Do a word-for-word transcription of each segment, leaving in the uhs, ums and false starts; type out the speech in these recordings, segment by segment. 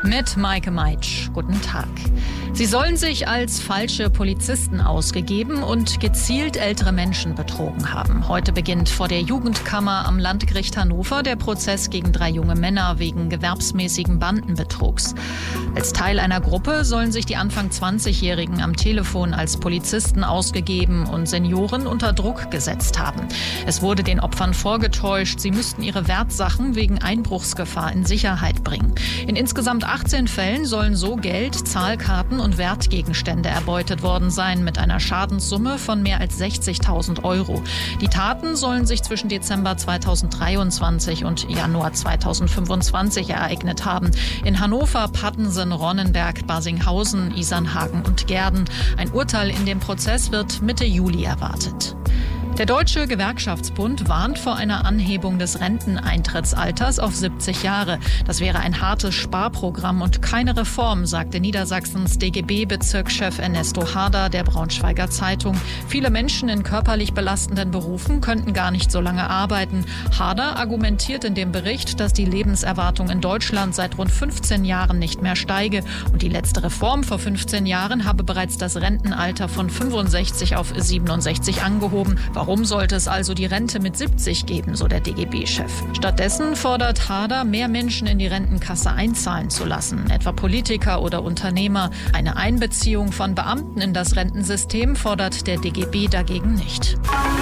Mit Maike Meitsch. Guten Tag. Sie sollen sich als falsche Polizisten ausgegeben und gezielt ältere Menschen betrogen haben. Heute beginnt vor der Jugendkammer am Landgericht Hannover der Prozess gegen drei junge Männer wegen gewerbsmäßigen Bandenbetrugs. Als Teil einer Gruppe sollen sich die Anfang zwanzigjährigen am Telefon als Polizisten ausgegeben und Senioren unter Druck gesetzt haben. Es wurde den Opfern vorgetäuscht, sie müssten ihre Wertsachen wegen Einbruchsgefahr in Sicherheit bringen. In insgesamt achtzehn Fällen sollen so Geld, Zahlkarten und Wertgegenstände erbeutet worden sein mit einer Schadenssumme von mehr als sechzigtausend Euro. Die Taten sollen sich zwischen Dezember zweitausenddreiundzwanzig und Januar zweitausendfünfundzwanzig ereignet haben. In Hannover, Pattensen, Ronnenberg, Barsinghausen, Isernhagen und Gehrden. Ein Urteil in dem Prozess wird Mitte Juli erwartet. Der Deutsche Gewerkschaftsbund warnt vor einer Anhebung des Renteneintrittsalters auf siebzig Jahre. Das wäre ein hartes Sparprogramm und keine Reform, sagte Niedersachsens D G B-Bezirkschef Ernesto Harder der Braunschweiger Zeitung. Viele Menschen in körperlich belastenden Berufen könnten gar nicht so lange arbeiten. Harder argumentiert in dem Bericht, dass die Lebenserwartung in Deutschland seit rund fünfzehn Jahren nicht mehr steige. Und die letzte Reform vor fünfzehn Jahren habe bereits das Rentenalter von fünfundsechzig auf siebenundsechzig angehoben. Warum sollte es also die Rente mit siebzig geben, so der D G B-Chef? Stattdessen fordert Harder, mehr Menschen in die Rentenkasse einzahlen zu lassen, etwa Politiker oder Unternehmer. Eine Einbeziehung von Beamten in das Rentensystem fordert der D G B dagegen nicht.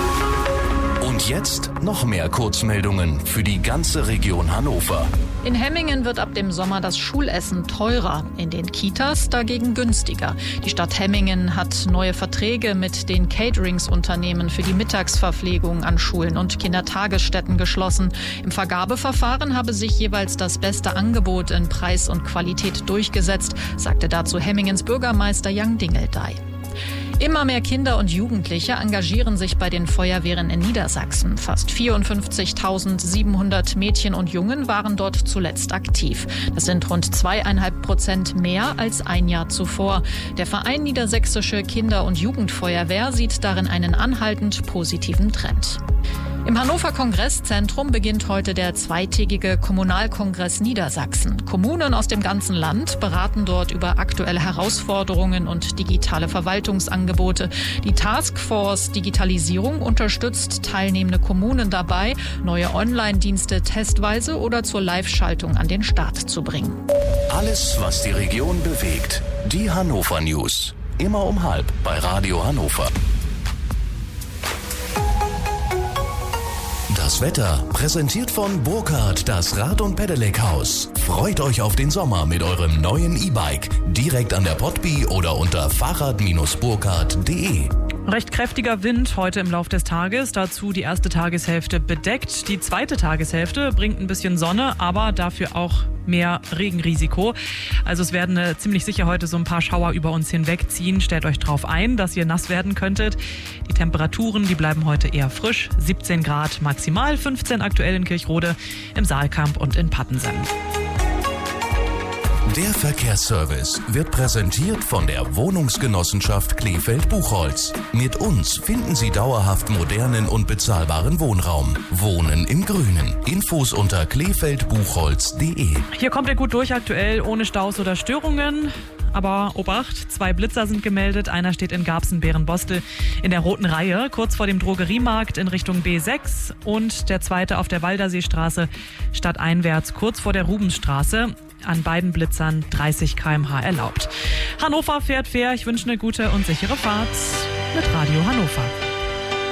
Und jetzt noch mehr Kurzmeldungen für die ganze Region Hannover. In Hemmingen wird ab dem Sommer das Schulessen teurer, in den Kitas dagegen günstiger. Die Stadt Hemmingen hat neue Verträge mit den Cateringsunternehmen für die Mittagsverpflegung an Schulen und Kindertagesstätten geschlossen. Im Vergabeverfahren habe sich jeweils das beste Angebot in Preis und Qualität durchgesetzt, sagte dazu Hemmingens Bürgermeister Jan Dingeldey. Immer mehr Kinder und Jugendliche engagieren sich bei den Feuerwehren in Niedersachsen. Fast vierundfünfzigtausendsiebenhundert Mädchen und Jungen waren dort zuletzt aktiv. Das sind rund zweieinhalb Prozent mehr als ein Jahr zuvor. Der Verein Niedersächsische Kinder- und Jugendfeuerwehr sieht darin einen anhaltend positiven Trend. Im Hannover Kongresszentrum beginnt heute der zweitägige Kommunalkongress Niedersachsen. Kommunen aus dem ganzen Land beraten dort über aktuelle Herausforderungen und digitale Verwaltungsangebote. Die Taskforce Digitalisierung unterstützt teilnehmende Kommunen dabei, neue Online-Dienste testweise oder zur Live-Schaltung an den Start zu bringen. Alles, was die Region bewegt. Die Hannover News. Immer um halb bei Radio Hannover. Das Wetter präsentiert von Burkhardt, das Rad- und Pedelec-Haus. Freut euch auf den Sommer mit eurem neuen E-Bike. Direkt an der Potby oder unter fahrrad Bindestrich burkhardt punkt de. Recht kräftiger Wind heute im Lauf des Tages. Dazu die erste Tageshälfte bedeckt. Die zweite Tageshälfte bringt ein bisschen Sonne, aber dafür auch mehr Regenrisiko. Also es werden äh, ziemlich sicher heute so ein paar Schauer über uns hinwegziehen. Stellt euch drauf ein, dass ihr nass werden könntet. Die Temperaturen, die bleiben heute eher frisch. siebzehn Grad maximal, fünfzehn aktuell in Kirchrode, im Saalkamp und in Pattensen. Der Verkehrsservice wird präsentiert von der Wohnungsgenossenschaft Kleefeld-Buchholz. Mit uns finden Sie dauerhaft modernen und bezahlbaren Wohnraum. Wohnen im Grünen. Infos unter kleefeld buchholz punkt de. Hier kommt ihr gut durch aktuell, ohne Staus oder Störungen. Aber Obacht, zwei Blitzer sind gemeldet. Einer steht in Garbsen-Bärenbostel in der roten Reihe, kurz vor dem Drogeriemarkt in Richtung B sechs. Und der zweite auf der Walderseestraße stadteinwärts, kurz vor der Rubensstraße. An beiden Blitzern dreißig Kilometer pro Stunde erlaubt. Hannover fährt fair. Ich wünsche eine gute und sichere Fahrt mit Radio Hannover.